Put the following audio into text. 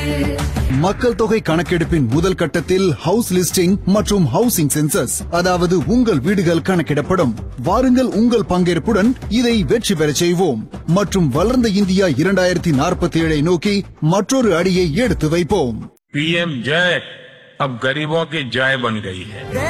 மக்கள் தொகை கணக்கெடுப்பின் முதல் கட்டத்தில் ஹவுஸ் லிஸ்டிங் மற்றும் ஹவுசிங் சென்சஸ், அதாவது உங்கள் வீடுகள் கணக்கிடப்படும். வாருங்கள், உங்கள் பங்கேற்புடன் இதை வெற்றி பெறச் செய்வோம் மற்றும் வளர்ந்த இந்தியா 2047 நோக்கி மற்றொரு அடியை எடுத்து வைப்போம். PM जय अब गरीबों की जय बन गई है.